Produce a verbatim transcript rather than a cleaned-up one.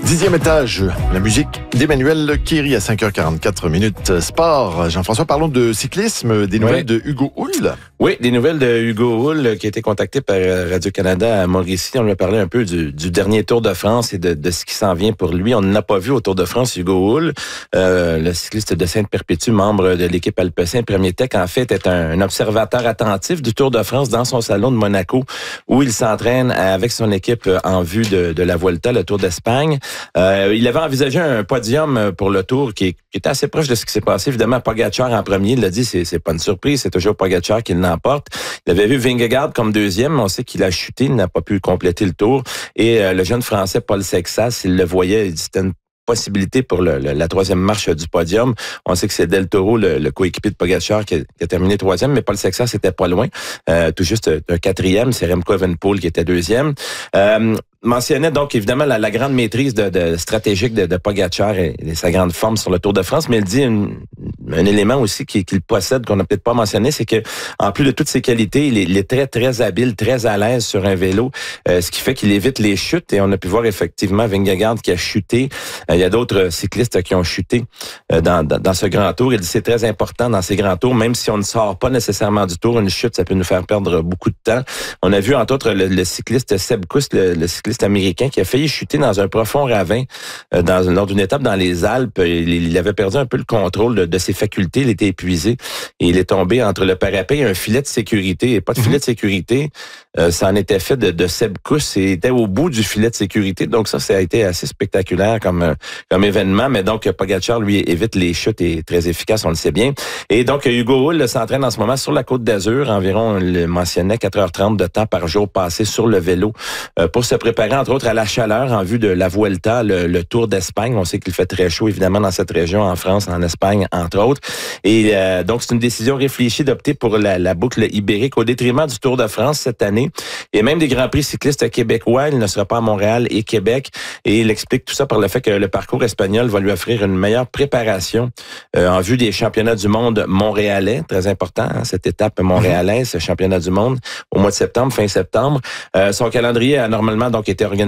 Dixième étage, la musique d'Emmanuel Kéry à cinq heures quarante-quatre minutes. Sport, Jean-François, parlons de cyclisme, des nouvelles oui. de Hugo Hull. Oui, des nouvelles de Hugo Hull qui a été contacté par Radio-Canada à Mauricie. On lui a parlé un peu du, du dernier Tour de France et de, de ce qui s'en vient pour lui. On n'a pas vu au Tour de France Hugo Hull, euh, le cycliste de Sainte-Perpétue, membre de l'équipe Alpecin Premier Tech, en fait, est un, un observateur attentif du Tour de France dans son salon de Monaco, où il s'entraîne avec son équipe en vue de, de la Vuelta, le Tour d'Espagne. Euh, il avait envisagé un podium pour le Tour qui, qui était assez proche de ce qui s'est passé. Évidemment, Pogačar en premier, il l'a dit, c'est, c'est pas une surprise, c'est toujours Pogačar qui l'emporte. Il avait vu Vingegaard comme deuxième, mais on sait qu'il a chuté, il n'a pas pu compléter le Tour. Et euh, le jeune Français Paul Sexas, il le voyait, il dit c'était une possibilité pour le, le, la troisième marche du podium. On sait que c'est Del Toro, le, le coéquipier de Pogačar, qui a, qui a terminé troisième, mais Paul Sexas était pas loin. Euh, tout juste un quatrième, c'est Remco Evenepoel qui était deuxième. Euh, mentionnait donc évidemment la, la grande maîtrise de, de stratégique de, de Pogačar et, et sa grande forme sur le Tour de France, mais il dit une, un élément aussi qu'il, qu'il possède qu'on n'a peut-être pas mentionné, c'est que en plus de toutes ses qualités, il est, il est très très habile, très à l'aise sur un vélo, euh, ce qui fait qu'il évite les chutes et on a pu voir effectivement Vingegaard qui a chuté. Euh, il y a d'autres cyclistes qui ont chuté euh, dans, dans, dans ce grand Tour. Il dit c'est très important dans ces grands tours, même si on ne sort pas nécessairement du Tour, une chute ça peut nous faire perdre beaucoup de temps. On a vu entre autres le, le cycliste Seb Kuss, le, le cycliste américain qui a failli chuter dans un profond ravin euh, dans, lors d'une étape dans les Alpes. Il, il avait perdu un peu le contrôle de, de ses facultés, il était épuisé et il est tombé entre le parapet et un filet de sécurité. Et pas de filet de sécurité, euh, ça en était fait de, de Seb Kuss et il était au bout du filet de sécurité. Donc ça, ça a été assez spectaculaire comme, comme événement. Mais donc Pogačar, lui, évite les chutes et est très efficace, on le sait bien. Et donc Hugo Hull s'entraîne en ce moment sur la Côte d'Azur, environ, on le mentionnait, quatre heures trente de temps par jour passé sur le vélo euh, pour se préparer entre autres à la chaleur en vue de la Vuelta, le, le Tour d'Espagne. On sait qu'il fait très chaud évidemment dans cette région, en France, en Espagne entre autres. Et euh, donc c'est une décision réfléchie d'opter pour la, la boucle ibérique au détriment du Tour de France cette année. Et même des grands prix cyclistes québécois, il ne sera pas à Montréal et Québec. Et il explique tout ça par le fait que le parcours espagnol va lui offrir une meilleure préparation euh, en vue des championnats du monde montréalais. Très important, hein, cette étape montréalaise, ce championnat du monde au mois de septembre, fin septembre. Euh, son calendrier a normalement donc été organisé